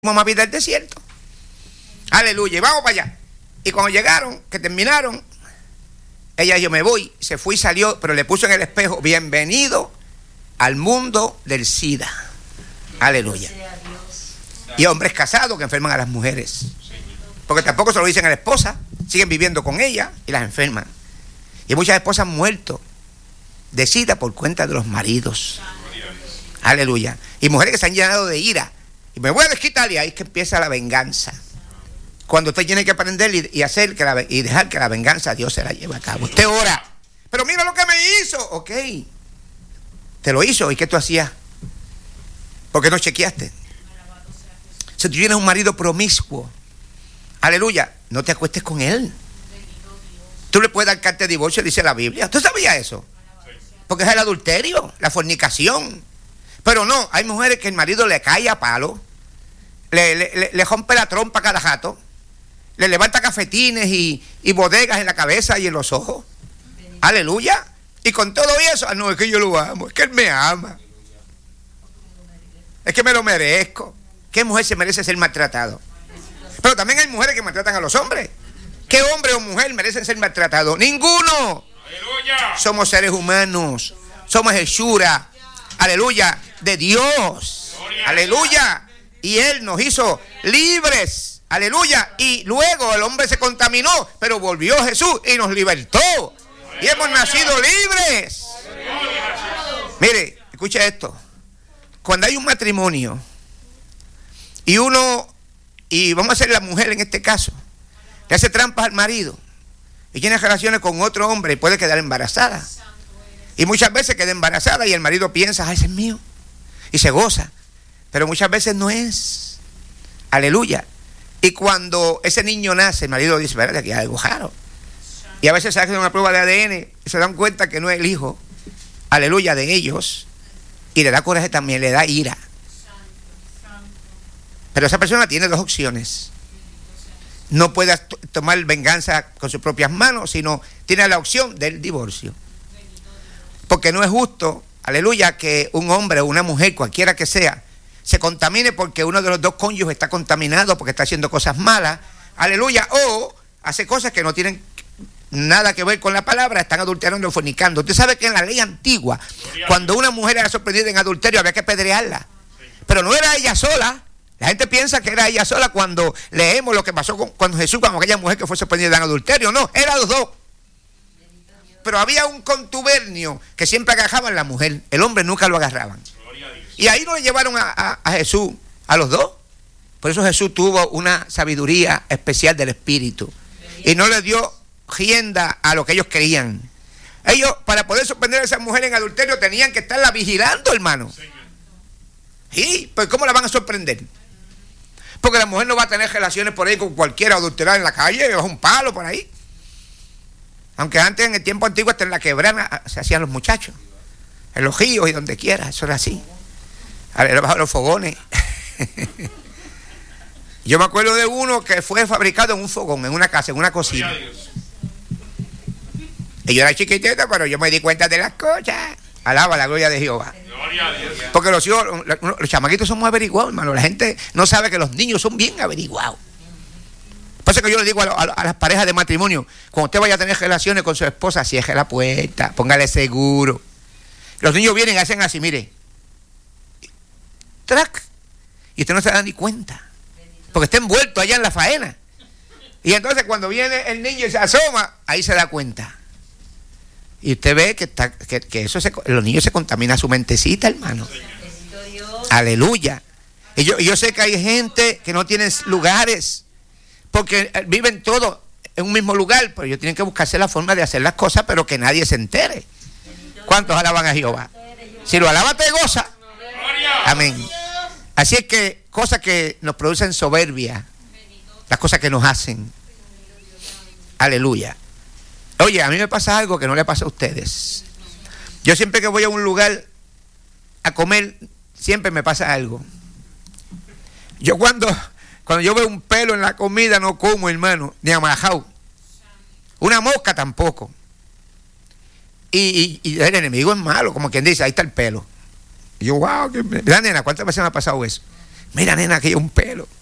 Mamá vida del desierto. Aleluya, y vamos para allá. Y cuando llegaron, que terminaron, ella dijo, me voy, se fue y salió, pero le puso en el espejo, bienvenido al mundo del SIDA. Aleluya. Y hombres casados que enferman a las mujeres, porque tampoco se lo dicen a la esposa, siguen viviendo con ella y las enferman. Y muchas esposas han muerto de SIDA por cuenta de los maridos. Aleluya. Y mujeres que se han llenado de ira. Y me voy a desquitar, y ahí es que empieza la venganza. Cuando usted tiene que aprender y hacer y dejar que la venganza Dios se la lleve a cabo. Usted ora, pero mira lo que me hizo. Ok, te lo hizo, ¿y qué tú hacías? ¿Por qué no chequeaste? Si tú tienes un marido promiscuo, aleluya, no te acuestes con él. Tú le puedes dar carta de divorcio, dice la Biblia. ¿Tú sabías eso? Porque es el adulterio, la fornicación. Pero no, hay mujeres que el marido le cae a palo, le rompe la trompa cada jato, le levanta cafetines y bodegas en la cabeza y en los ojos. Aleluya. Y con todo eso, no, es que yo lo amo, es que él me ama, es que me lo merezco. ¿Qué mujer se merece ser maltratado? Pero también hay mujeres que maltratan a los hombres. ¿Qué hombre o mujer merecen ser maltratados? Ninguno. Aleluya. Somos seres humanos, somos hechura, aleluya, de Dios. Aleluya. Y Él nos hizo libres. Aleluya. Y luego el hombre se contaminó, pero volvió Jesús y nos libertó. Y hemos nacido libres. Mire, escucha esto. Cuando hay un matrimonio y vamos a hacer la mujer en este caso, le hace trampas al marido y tiene relaciones con otro hombre y puede quedar embarazada. Y muchas veces queda embarazada y el marido piensa, ese es mío, y se goza. Pero muchas veces no es. Aleluya. Y cuando ese niño nace, el marido dice, espérate, aquí hay algo raro. Y a veces se hace una prueba de ADN y se dan cuenta que no es el hijo, aleluya, de ellos. Y le da coraje también, le da ira. Pero esa persona tiene dos opciones. No puede tomar venganza con sus propias manos, sino tiene la opción del divorcio. Porque no es justo, aleluya, que un hombre o una mujer, cualquiera que sea, se contamine porque uno de los dos cónyuges está contaminado, porque está haciendo cosas malas, aleluya, o hace cosas que no tienen nada que ver con la palabra, están adulterando o fornicando. Usted sabe que en la ley antigua, cuando una mujer era sorprendida en adulterio, había que apedrearla. Pero no era ella sola. La gente piensa que era ella sola cuando leemos lo que pasó con Jesús, con aquella mujer que fue sorprendida en adulterio. No, eran los dos. Pero había un contubernio que siempre agarraban a la mujer. El hombre nunca lo agarraban. Y ahí no le llevaron a Jesús, a los dos. Por eso Jesús tuvo una sabiduría especial del Espíritu. Y no le dio rienda a lo que ellos querían. Ellos, para poder sorprender a esa mujer en adulterio, tenían que estarla vigilando, hermano. Sí, pues ¿cómo la van a sorprender? Porque la mujer no va a tener relaciones por ahí con cualquiera adulterada en la calle, bajo un palo por ahí. Aunque antes, en el tiempo antiguo, hasta en la quebrana se hacían los muchachos, en los ríos y donde quiera, eso era así. Era bajo los fogones. Yo me acuerdo de uno que fue fabricado en un fogón, en una casa, en una cocina. Y yo era chiquitita, pero yo me di cuenta de las cosas. Alaba la gloria de Jehová. Porque los hijos, los chamaquitos somos averiguados, hermano. La gente no sabe que los niños son bien averiguados. Por eso que yo le digo a las parejas de matrimonio, cuando usted vaya a tener relaciones con su esposa, cierre la puerta, póngale seguro. Los niños vienen y hacen así, mire. Track. Y usted no se da ni cuenta. Porque está envuelto allá en la faena. Y entonces cuando viene el niño y se asoma, ahí se da cuenta. Y usted ve que los niños se contaminan su mentecita, hermano. Aleluya. Y yo sé que hay gente que no tiene lugares, porque viven todos en un mismo lugar, pero ellos tienen que buscarse la forma de hacer las cosas, pero que nadie se entere. ¿Cuántos alaban a Jehová? Si lo alaba, te goza. Amén. Así es que cosas que nos producen soberbia, las cosas que nos hacen. Aleluya. Oye, a mí me pasa algo que no le pasa a ustedes. Yo siempre que voy a un lugar a comer, siempre me pasa algo. Yo cuando yo veo un pelo en la comida no como, hermano, ni amajao. Una mosca tampoco. Y el enemigo es malo, como quien dice, ahí está el pelo. Y yo, wow, ¿verdad, nena? ¿Cuántas veces me ha pasado eso? Mira, nena, que hay un pelo.